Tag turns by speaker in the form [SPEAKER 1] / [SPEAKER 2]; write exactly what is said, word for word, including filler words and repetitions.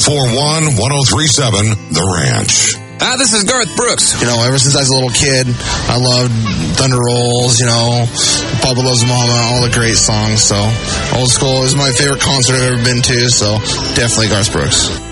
[SPEAKER 1] four one, one oh three seven, The Ranch.
[SPEAKER 2] Ah, this is Garth Brooks.
[SPEAKER 3] You know, ever since I was a little kid, I loved Thunder Rolls, you know, Papa Loves Mama, all the great songs. So, Old School is my favorite concert I've ever been to, so definitely Garth Brooks.